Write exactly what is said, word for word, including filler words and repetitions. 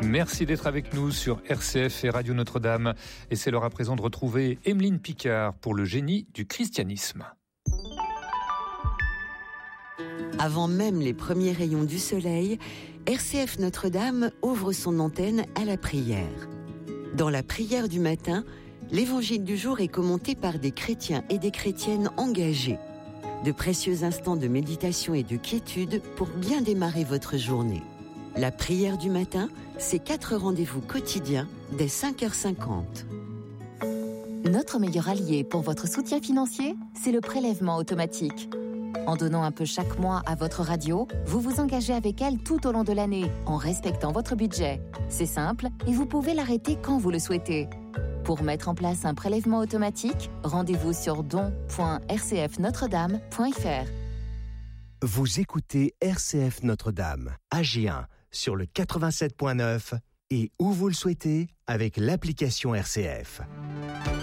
Merci d'être avec nous sur R C F et Radio Notre-Dame. Et c'est l'heure à présent de retrouver Emeline Picard pour le génie du christianisme. Avant même les premiers rayons du soleil, R C F Notre-Dame ouvre son antenne à la prière. Dans la prière du matin, l'évangile du jour est commenté par des chrétiens et des chrétiennes engagés. De précieux instants de méditation et de quiétude pour bien démarrer votre journée. La prière du matin, c'est quatre rendez-vous quotidiens dès cinq heures cinquante. Notre meilleur allié pour votre soutien financier, c'est le prélèvement automatique. En donnant un peu chaque mois à votre radio, vous vous engagez avec elle tout au long de l'année, en respectant votre budget. C'est simple et vous pouvez l'arrêter quand vous le souhaitez. Pour mettre en place un prélèvement automatique, rendez-vous sur don point r c f notre dame point f r. Vous écoutez R C F Notre-Dame, A G un, sur le quatre-vingt-sept point neuf et où vous le souhaitez avec l'application R C F.